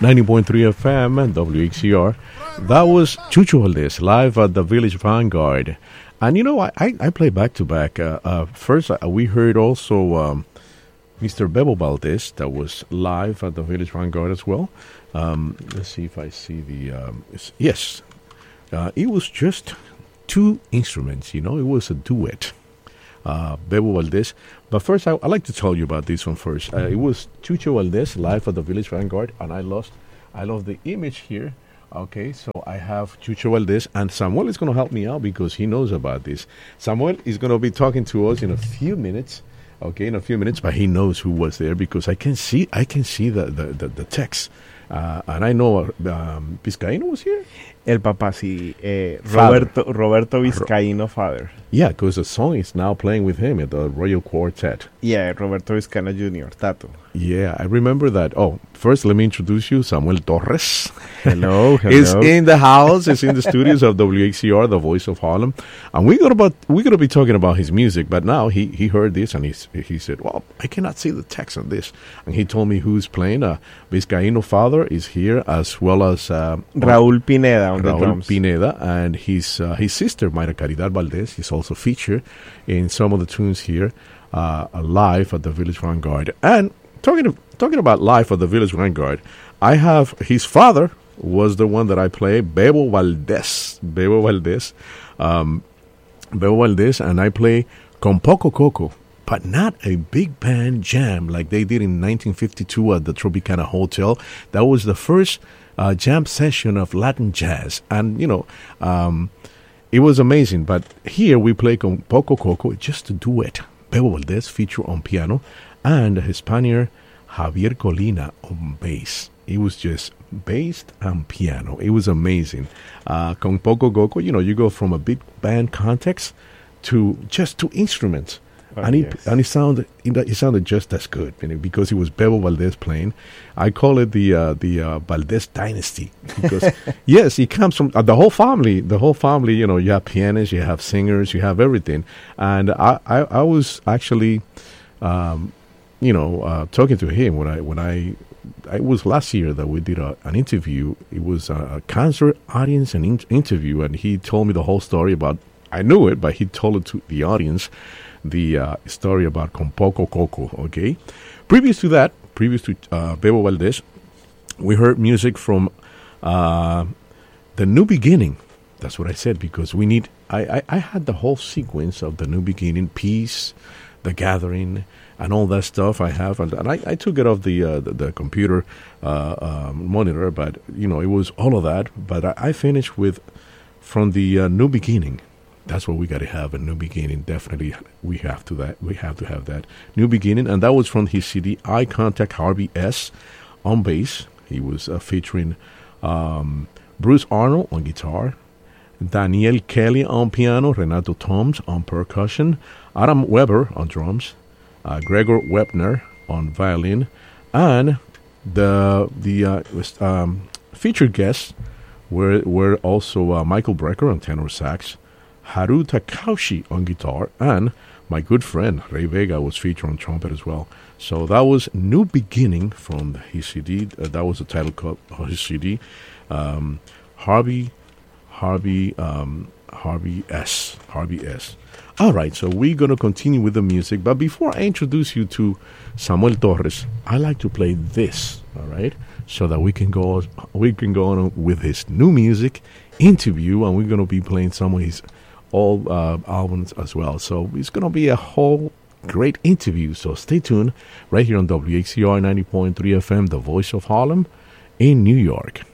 90.3 FM and WXCR. That was Chucho Valdez live at the Village Vanguard. And you know, I play back to back. First, we heard also Mr. Bebo Valdez that was live at the Village Vanguard as well. Let's see if I see the. Yes, it was just two instruments, you know, it was a duet. Bebo Valdez. But first, I'd like to tell you about this one first. It was Chucho Valdez live at the Village Vanguard, and I lost the image here. Okay, so I have Chucho Valdez, and Samuel is going to help me out because he knows about this. Samuel is going to be talking to us in a few minutes. Okay, in a few minutes, but he knows who was there because I can see the text. And I know Vizcaíno was here. El papá, sí. Roberto Vizcaíno, father. Yeah, because the song is now playing with him at the Royal Quartet. Yeah, Roberto Vizcaíno Jr., Tato. Yeah, I remember that. Oh, first let me introduce you, Samuel Torres. Hello. Is in the house. Is in the studios of WXCR, the Voice of Harlem, and we're gonna be talking about his music. But now he heard this and he said, "Well, I cannot see the text on this," and he told me who's playing. Vizcaíno father is here as well as Raúl Pineda on the drums. Pineda and his sister Mayra Caridad Valdez is also featured in some of the tunes here live at the Village Vanguard. And talking about live at the Village Vanguard, I have his father was the one that I play, Bebo Valdez, and I play Con Poco Coco, but not a big band jam like they did in 1952 at the Tropicana Hotel. That was the first jam session of Latin jazz, and you know, it was amazing. But here we play Con Poco Coco, just a duet. Bebo Valdez feature on piano, and the Spaniard Javier Colina on bass. It was just bass and piano. It was amazing. Con Poco Coco, you know, you go from a big band context to just two instruments. And it sounded just as good, you know, because it was Bebo Valdez playing. I call it the Valdez dynasty because yes, it comes from the whole family. The whole family, you know, you have pianists, you have singers, you have everything. And I was actually, talking to him when it was last year that we did an interview. It was a concert audience and interview, and he told me the whole story about. I knew it, but he told it to the audience. The story about Con Poco Coco, okay? Previous to Bebo Valdez, we heard music from The New Beginning. That's what I said, because we need... I had the whole sequence of The New Beginning, Peace, The Gathering, and all that stuff I have. And I took it off the computer monitor, but, you know, it was all of that. But I finished with From the New Beginning. That's what we got to have, a new beginning. Definitely, we have to have that new beginning, and that was from his CD Eye Contact. Harvey S. on bass. He was featuring Bruce Arnold on guitar, Daniel Kelly on piano, Renato Toms on percussion, Adam Weber on drums, Gregor Webner on violin, and the featured guests were also Michael Brecker on tenor sax, Haru Takaushi on guitar, and my good friend Ray Vega was featured on trumpet as well. So that was New Beginning from his CD. That was the title of his CD. Harvey S. All right, so we're going to continue with the music. But before I introduce you to Samuel Torres, I like to play this, all right, so that we can go on with his new music interview, and we're going to be playing some of his old albums as well. So it's going to be a whole great interview. So stay tuned right here on WXCR 90.3 FM, the Voice of Harlem in New York.